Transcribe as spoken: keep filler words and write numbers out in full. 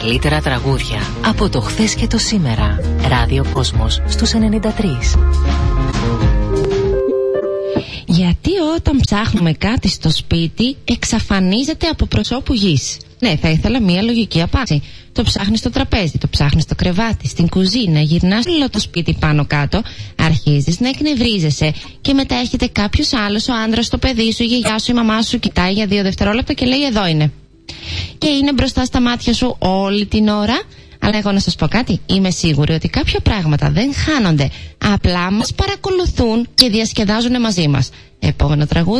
καλύτερα τραγούδια από το χθες και το σήμερα. Ράδιο Κόσμος στους ενενήντα τρία. Γιατί όταν ψάχνουμε κάτι στο σπίτι εξαφανίζεται από προσώπου γης? Ναι, θα ήθελα μία λογική απάντηση. Το ψάχνεις στο τραπέζι, το ψάχνεις στο κρεβάτι, στην κουζίνα, γυρνάς όλο το σπίτι πάνω κάτω, αρχίζεις να εκνευρίζεσαι και μετά έρχεται κάποιος άλλος, ο άντρας, το παιδί σου, η γιαγιά σου, η μαμά σου, κοιτάει για δύο δευτερόλεπτα και λέει εδώ είναι. Και είναι μπροστά στα μάτια σου όλη την ώρα. Αλλά εγώ να σας πω κάτι, είμαι σίγουρη ότι κάποια πράγματα δεν χάνονται, απλά μας παρακολουθούν και διασκεδάζουν μαζί μας. Επόμενο τραγούδι.